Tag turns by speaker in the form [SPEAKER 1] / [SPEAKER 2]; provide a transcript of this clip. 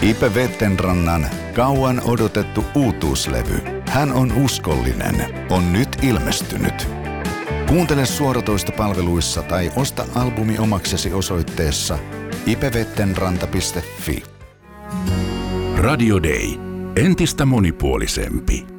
[SPEAKER 1] Ipe Vettenrannan kauan odotettu uutuuslevy Hän on uskollinen on nyt ilmestynyt. Kuuntele suoratoistopalveluissa tai osta albumi omaksesi osoitteessa ipevettenranta.fi.
[SPEAKER 2] Radio Day. Entistä monipuolisempi.